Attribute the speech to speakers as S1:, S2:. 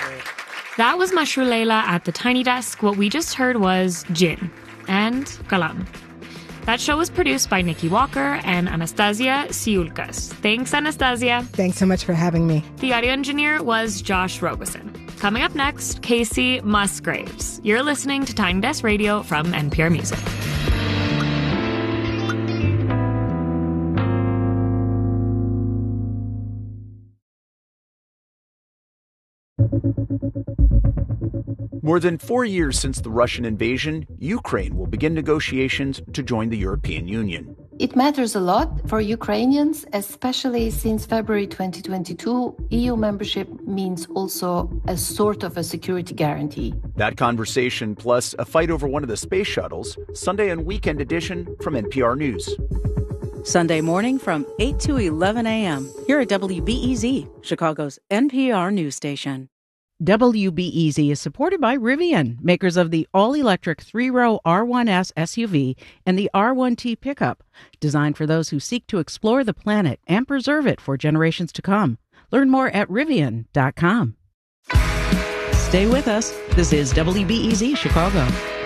S1: That was Mashru Leila at the Tiny Desk. What we just heard was Jinn and Kalam. That show was produced by Nikki Walker and Anastasia Siulkas. Thanks, Anastasia.
S2: Thanks so much for having me.
S1: The audio engineer was Josh Robeson. Coming up next, Casey Musgraves. You're listening to Tiny Desk Radio from NPR Music.
S3: More than 4 years since the Russian invasion, Ukraine will begin negotiations to join the European Union.
S4: It matters a lot for Ukrainians, especially since February 2022, EU membership means also a sort of a security guarantee.
S3: That conversation, plus a fight over one of the space shuttles, Sunday and Weekend Edition from NPR News.
S5: Sunday morning from 8 to 11 a.m. here at WBEZ, Chicago's NPR news station.
S6: WBEZ is supported by Rivian, makers of the all-electric 3-row R1S SUV and the R1T pickup, designed for those who seek to explore the planet and preserve it for generations to come. Learn more at Rivian.com. Stay with us. This is WBEZ Chicago.